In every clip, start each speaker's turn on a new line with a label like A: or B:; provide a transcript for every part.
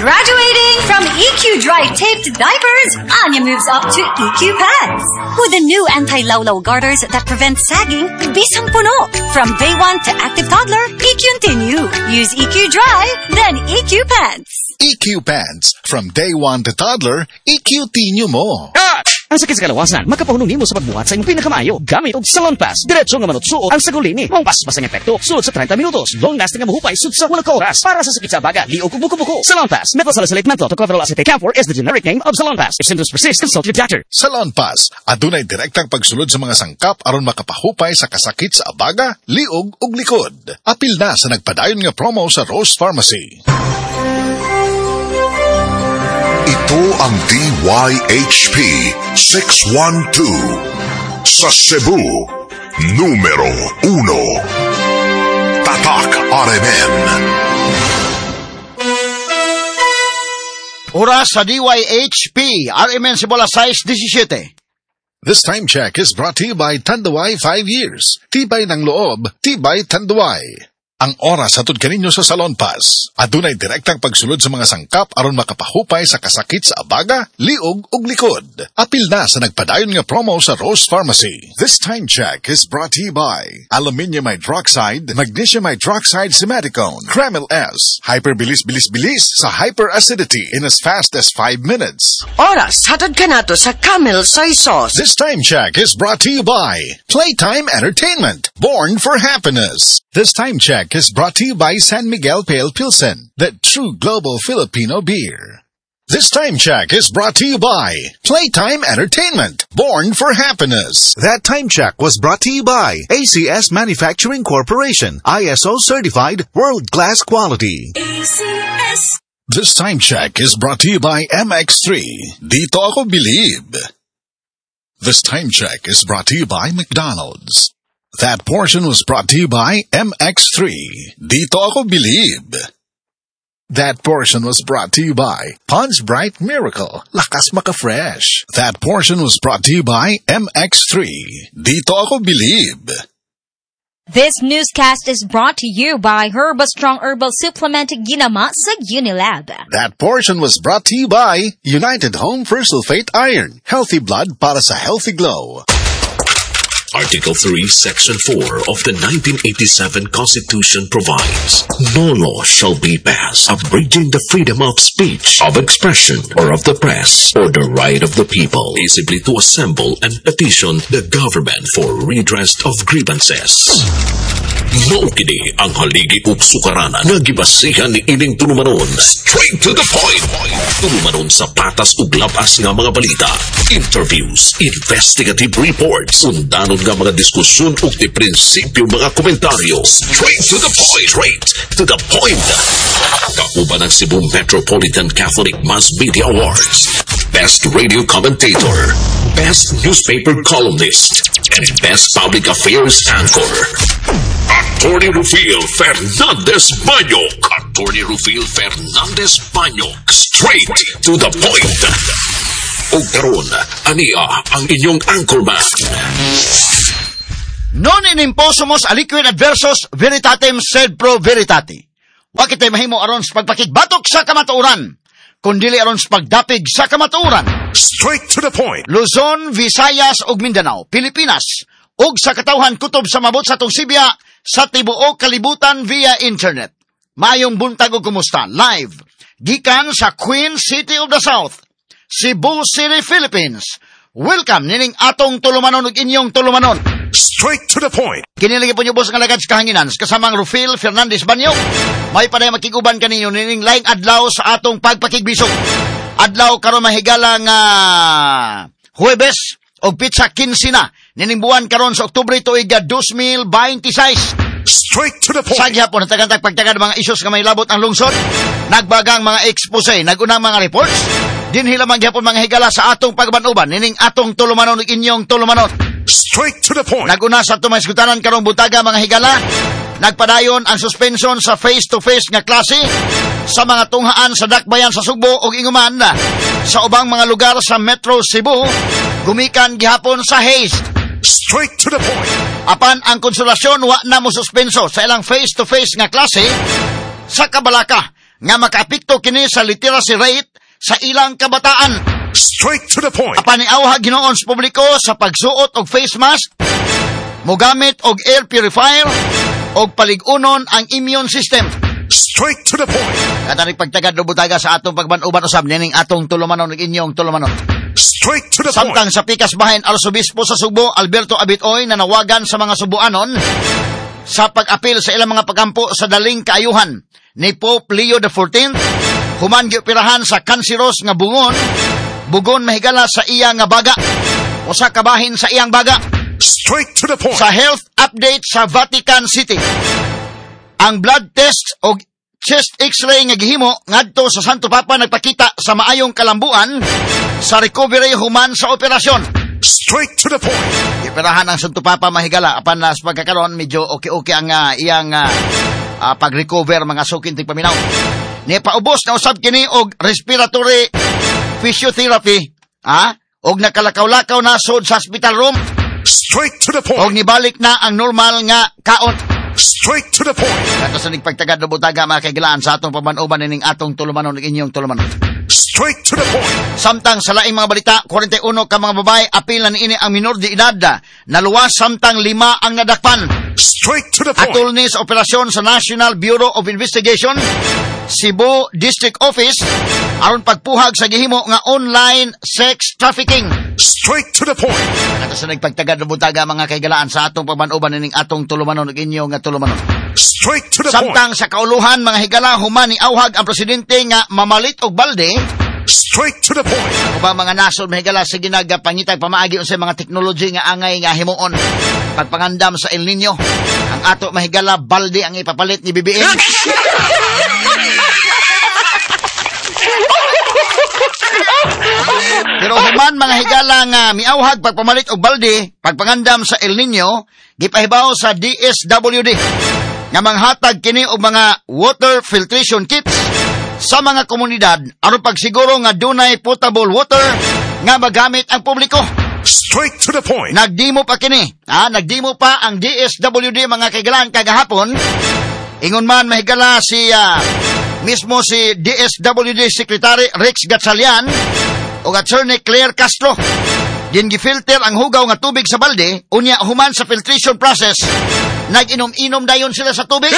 A: Graduating from EQ Dry Taped Diapers, Anya moves up to EQ Pads. With the new anti-lawlaw garters that prevent sagging, bisang puno. From day 1 to active toddler, EQ-Continue. Use EQ Dry, then EQ Pads.
B: EQ Pads. From day 1 to toddler, EQ-Continue mo.
C: Ang sakit sa kalawasan, magkapahunong mo sa pagbuhat sa iyong pinakamayo. Gamit og Salon Pass. Diretso nga manutsuot ang sagulini. Mong paspas ang epekto. Sulod sa 30 minutos. Long-lasting ang mahupa isud sa walang oras. Para sa sakit sa baga, liog ug buko-buko. Salon Pass. Methyl-salicylate menthol tocopherol acetate camphor is the generic name of Salon Pass. If symptoms persist, consult your doctor.
B: Salon Pass. Adunay direktang pagsulod sa mga sangkap aron makapahupay sa kasakit sa abaga, liog ug likod. Apil na sa nagpadayon nga promo sa Rose Pharmacy.
D: Ito ang DYHP 612 sa Cebu, numero 1. Tatak RMN.
E: Oras sa DYHP, RMN Cebu alas 6:17.
B: This time check is brought to you by Tanduay 5 years. Tibay ng loob, tibay Tanduay. Ang oras hatod kaninyo sa Salon Pass. Adunay direktang pagsulod sa mga sangkap aron makapahupay sa kasakit sa abaga, liog ug likod. Apil na sa nagpadayon nga promo sa Rose Pharmacy. This time check is brought to you by Aluminium Hydroxide, Magnesium Hydroxide Simaticone, Kremil S. Hyperbilis-bilis-bilis sa hyperacidity in as fast as 5 minutes.
F: Oras hatod kanato sa Camel Soy Sauce.
B: This time check is brought to you by Playtime Entertainment, born for happiness. This time check is brought to you by San Miguel Pale Pilsen, the true global Filipino beer. This time check is brought to you by Playtime Entertainment, born for happiness.
G: That time check was brought to you by ACS Manufacturing Corporation, ISO certified world-class quality.
A: ACS.
B: This time check is brought to you by MX3. Dito ako believe. This time check is brought to you by McDonald's. That portion was brought to you by MX3. Dito ako believe. That portion was brought to you by Pond's Bright Miracle. Lakas maka-fresh. That portion was brought to you by MX3. Dito ako believe.
H: This newscast is brought to you by Herba Strong Herbal Supplement Ginama sa Unilab.
B: That portion was brought to you by United Home for Sulfate Iron. Healthy blood para sa healthy glow.
I: Article 3, Section 4 of the 1987 Constitution provides, no law shall be passed abridging the freedom of speech, of expression, or of the press, or the right of the people peaceably to assemble and petition the government for redress of grievances. Maukini ang haligi ug sukaranan nga gibasihan ni ining tulumanon. Straight to the point. Tulumanon sa patas ug labas nga mga balita, interviews, investigative reports, undanon nga mga diskusyon ug di prinsipyo mga komentaryo. Straight to the point. Straight to the point. Kauban ng Cebu Metropolitan Catholic Mass Media Awards, Best Radio Commentator, Best Newspaper Columnist, and Best Public Affairs Anchor. Attorney Rufil Fernandez Banyok. Attorney Rufil Fernandez Banyok. Straight to the point. O karon, ania ang inyong anchorman.
E: Non inimposumos aliquid adversus veritatem sed pro veritati. Wa kitay mahimo aron sa pagpakigbatok sa kamatuoran, kundili aron sa pagdapig sa kamatuoran.
D: Straight to the point.
E: Luzon, Visayas ug Mindanao, Pilipinas, ug sa katawhan kutob sa mabot sa tong Sibya sa tibuok kalibutan via internet. Mayong buntag ug kumusta? Live gikan sa Queen City of the South, Cebu City, Philippines. Welcome nining atong tulumanon ug inyong tulumanon.
D: Straight to the point.
E: Kiniligi po niyo boss nga lagad sa kahanginan kasamang Rufil Fernandez Banyok. May paday makiguban kaninyo nining laing adlaw sa atong pagpakigbisog. Adlaw karon mahigala nga Huwebes og pitsa 15 na nining buwan karon sa Oktubre tuig 2026.
D: Straight to the point.
E: Sa gyapon natagantag pagtagad mga issues nga may labot ang lungsod, nagbagang mga expose, nagunang mga reports, dinhi lamang gyapon mga higala sa atong pagbanuban nining atong tulumanon ug inyong tulumanon.
D: Straight to the point.
E: Naguna sa tumaysgutanan karong buntaga mga higala, nagpadayon ang suspension sa face-to-face nga klase sa mga tunghaan sa dakbayan sa Sugbo ug Inguman sa ubang mga lugar sa Metro Cebu, gumikan gihapon sa haste.
D: Straight to the point.
E: Apan ang konsolasyon wa na mo suspenso sa ilang face-to-face nga klase sa Kabalaka nga makaapekto kini sa literacy rate sa ilang kabataan.
D: Straight to the point.
E: Apan niawha Ginoon sa publiko sa pagsuot og face mask, mogamit og air purifier, og paligunon ang immune system.
D: Straight to the point.
E: Katanig pagtagad do butaga sa atong pagbanuban usab nining atong tulumanon ug inyong tulumanon.
D: Straight to the
E: Samtang
D: point.
E: sa pikas bahin Arsobispo sa Subo Alberto Abitoy nanawagan sa mga Subuanon sa pag-apil sa ilang mga pagampo sa daling kaayuhan ni Pope Leo XIV, human gioperahan sa kanseros nga bugon mahigala sa iya nga baga. Usa ka bahin sa iyang baga.
D: Straight to the point.
E: Sa health update sa Vatican City, ang blood test o chest x-ray nga gihimo ngadto sa Santo Papa nagpakita sa maayong kalambuan sa recovery human sa operasyon.
D: Straight to the point.
E: Operahan ang Santo Papa mahigala apan sa pagkakaroon medyo okay ang iyang pag-recover mga sukin ting paminaw. Ni paubos na usab kini og respiratory physiotherapy, og nakalakaw-lakaw na sud sa hospital room.
D: Straight to the
E: Og
D: point.
E: nibalik na ang normal nga kaon.
D: Straight to the point.
E: Kato sa nagpagtagad na butaga mga kaigilaan sa atong pamanuban nining atong tulumanon ug inyong tulumanon.
D: Straight to the point.
E: Samtang sa laing mga balita, 41 ka mga babae apil na niini ang minor de edad na luwas samtang 5 ang nadakpan.
D: Straight to the point.
E: Atol ni sa operasyon sa National Bureau of Investigation, Cebu District Office, aron pagpuhag sa gihimo nga online sex trafficking.
D: Straight to the point.
E: Kato sa nagpagtagad na butaga mga kaigilaan sa atong pamanuban nining atong tulumanon ug inyong nga tulumanon.
D: Straight to the point.
E: Samtang sa kauluhan mga higala human ni awhag ang presidente nga mamalit og balde.
D: Straight to the point.
E: Ubang mga nasod mahigala sa ginagapangitag pamaagi unsay mga teknology nga angay nga himuon pagpangandam sa El Nino. Ang ato mahigala balde ang ipapalit ni BBM. Pero human mga higala nga miawhag pagpamalit og balde pagpangandam sa El Nino, gipahibaw sa DSWD nga manghatag kini og mga water filtration kits sa mga komunidad aron pagsiguro nga dunay potable water nga magamit ang publiko.
D: Straight to the point.
E: Nagdimo pa kini. Nagdimo pa ang DSWD mga kaigalan kagahapon. Ingon man mahigala si mismo si DSWD Secretary Rex Gatchalian o Attorney Claire Castro. Din gifilter ang hugaw nga tubig sa balde, unya human sa filtration process. Nag-inom-inom dayon sila sa tubig.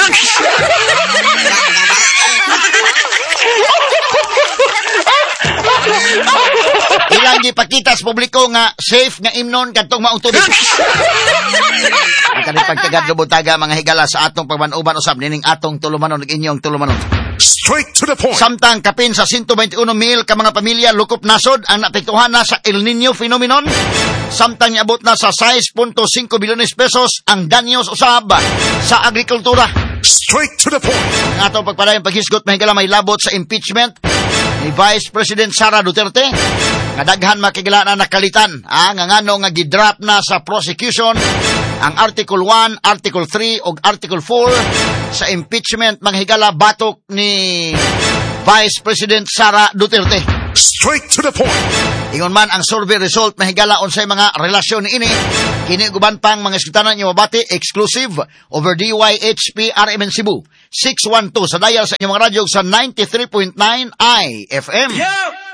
E: Ilang gipakita sa publiko nga safe nga imnon kadtong maong tubig. Ang kanang pagtagad lubutaga mga higala sa atong pagmanuban usab nining atong tulumanon ug inyong tulumanon.
D: Straight to the point.
E: Samtang kapin sa 121,000 ka mga pamilya lukop nasod ang naapektuhan na sa El Nino phenomenon. Samtang niabot na sa 6.5 bilyones pesos ang danyos usab sa agrikultura.
D: Straight to the point.
E: Ang atong pagpadayong paghisgot mahigala may labot sa impeachment ni Vice President Sara Duterte nga daghan makigala na nakalitan nga ngano nga gidrop na sa prosecution ang Article 1, Article 3 ug Article 4 sa impeachment manghigala batok ni Vice President Sara Duterte.
D: Straight to the point.
E: Ingon man ang survey result mahigala unsay mga relasyon niini kini guban pang mga iskritanan niyo mabati exclusive over DYHP RMN Cebu 612 sa dial sa inyong mga radyo sa 93.9 IFM.